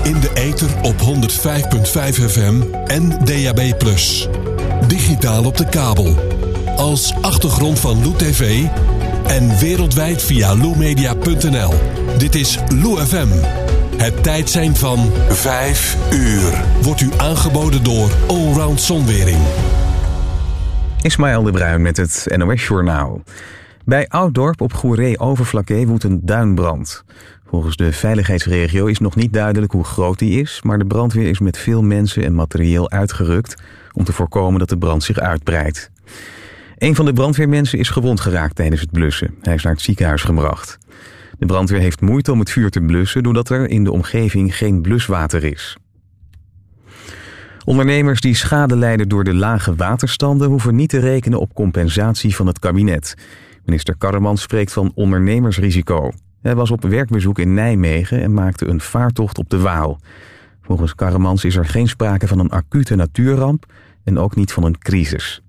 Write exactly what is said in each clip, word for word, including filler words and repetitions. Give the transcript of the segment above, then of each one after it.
In de ether op honderd vijf komma vijf F M en D A B plus. Digitaal op de kabel. Als achtergrond van Lou T V en wereldwijd via lou media punt n l. Dit is Lou F M. Het tijdsein van vijf uur wordt u aangeboden door Allround Zonwering. Ismaël de Bruin met het N O S-journaal. Bij Ouddorp op Goeree-Overflakkee woedt een duinbrand. Volgens de veiligheidsregio is nog niet duidelijk hoe groot die is, maar de brandweer is met veel mensen en materieel uitgerukt om te voorkomen dat de brand zich uitbreidt. Een van de brandweermensen is gewond geraakt tijdens het blussen. Hij is naar het ziekenhuis gebracht. De brandweer heeft moeite om het vuur te blussen doordat er in de omgeving geen bluswater is. Ondernemers die schade lijden door de lage waterstanden hoeven niet te rekenen op compensatie van het kabinet. Minister Karremans spreekt van ondernemersrisico. Hij was op werkbezoek in Nijmegen en maakte een vaartocht op de Waal. Volgens Karremans is er geen sprake van een acute natuurramp en ook niet van een crisis.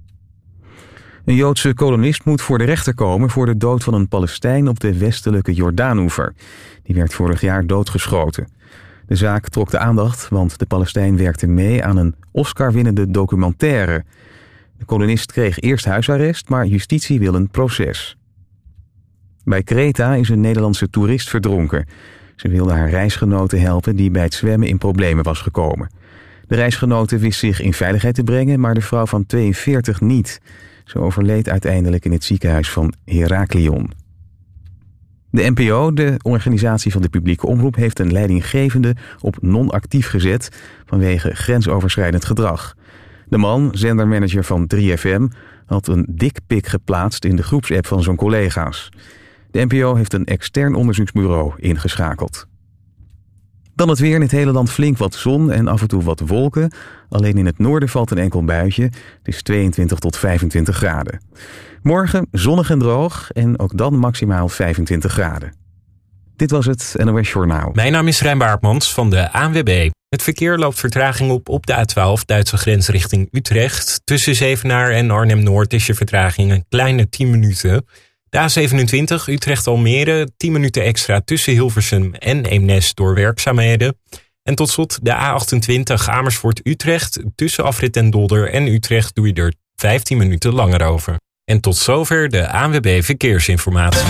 Een Joodse kolonist moet voor de rechter komen voor de dood van een Palestijn op de westelijke Jordaanoever. Die werd vorig jaar doodgeschoten. De zaak trok de aandacht, want de Palestijn werkte mee aan een Oscar-winnende documentaire. De kolonist kreeg eerst huisarrest, maar justitie wil een proces. Bij Kreta is een Nederlandse toerist verdronken. Ze wilde haar reisgenote helpen die bij het zwemmen in problemen was gekomen. De reisgenote wist zich in veiligheid te brengen, maar de vrouw van tweeënveertig niet. Ze overleed uiteindelijk in het ziekenhuis van Heraklion. De N P O, de organisatie van de publieke omroep, heeft een leidinggevende op non-actief gezet vanwege grensoverschrijdend gedrag. De man, zendermanager van drie F M, had een dikpik geplaatst in de groepsapp van zijn collega's. De N P O heeft een extern onderzoeksbureau ingeschakeld. Dan het weer, in het hele land flink wat zon en af en toe wat wolken. Alleen in het noorden valt een enkel buitje. Het is tweeëntwintig tot vijfentwintig graden. Morgen zonnig en droog en ook dan maximaal vijfentwintig graden. Dit was het N O S Journaal. Mijn naam is Rijn Baartmans van de A N W B. Het verkeer loopt vertraging op op de A twaalf Duitse grens richting Utrecht. Tussen Zevenaar en Arnhem-Noord is je vertraging een kleine tien minuten. De A zevenentwintig Utrecht-Almere, tien minuten extra tussen Hilversum en Eemnes door werkzaamheden. En tot slot de A achtentwintig Amersfoort-Utrecht, tussen Afrit en Dolder en Utrecht doe je er vijftien minuten langer over. En tot zover de A N W B Verkeersinformatie.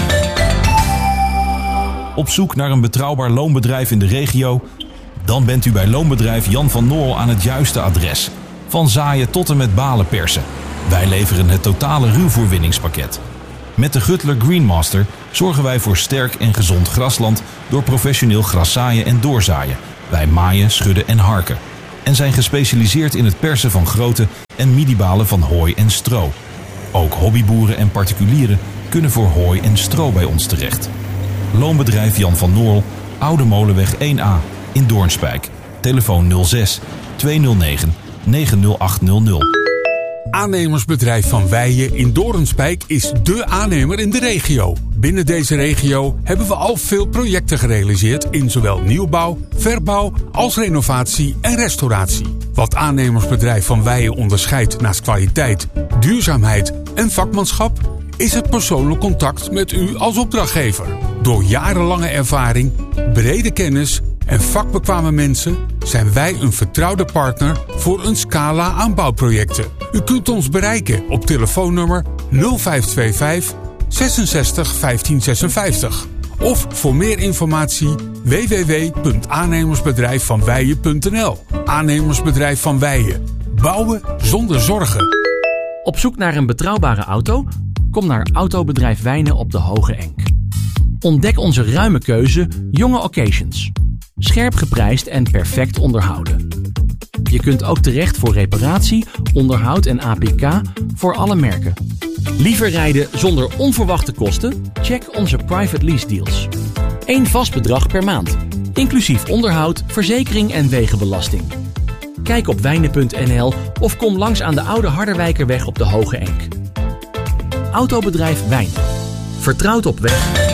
Op zoek naar een betrouwbaar loonbedrijf in de regio? Dan bent u bij Loonbedrijf Jan van Noorl aan het juiste adres. Van zaaien tot en met balen persen. Wij leveren het totale ruwvoorwinningspakket. Met de Gutler Greenmaster zorgen wij voor sterk en gezond grasland door professioneel graszaaien en doorzaaien. Wij maaien, schudden en harken. En zijn gespecialiseerd in het persen van grote en midibalen van hooi en stro. Ook hobbyboeren en particulieren kunnen voor hooi en stro bij ons terecht. Loonbedrijf Jan van Noorl, Oude Molenweg één A in Doornspijk. Telefoon nul zes tweehonderdnegen negen nul acht nul nul. Aannemersbedrijf Van Weijen in Doornspijk is dé aannemer in de regio. Binnen deze regio hebben we al veel projecten gerealiseerd in zowel nieuwbouw, verbouw als renovatie en restauratie. Wat aannemersbedrijf Van Weijen onderscheidt naast kwaliteit, duurzaamheid en vakmanschap is het persoonlijk contact met u als opdrachtgever. Door jarenlange ervaring, brede kennis en vakbekwame mensen zijn wij een vertrouwde partner voor een scala aan bouwprojecten. U kunt ons bereiken op telefoonnummer nul vijf twee vijf zesenzestig vijftien zesenvijftig. Of voor meer informatie w w w punt aannemersbedrijf van weijen punt n l. Aannemersbedrijf Van Weijen. Bouwen zonder zorgen. Op zoek naar een betrouwbare auto? Kom naar Autobedrijf Wijnen op de Hoge Enk. Ontdek onze ruime keuze jonge occasions. Scherp geprijsd en perfect onderhouden. Je kunt ook terecht voor reparatie, onderhoud en A P K voor alle merken. Liever rijden zonder onverwachte kosten? Check onze private lease deals. Eén vast bedrag per maand, inclusief onderhoud, verzekering en wegenbelasting. Kijk op wijnen punt n l of kom langs aan de Oude Harderwijkerweg op de Hoge Enk. Autobedrijf Wijnen. Vertrouwd op weg.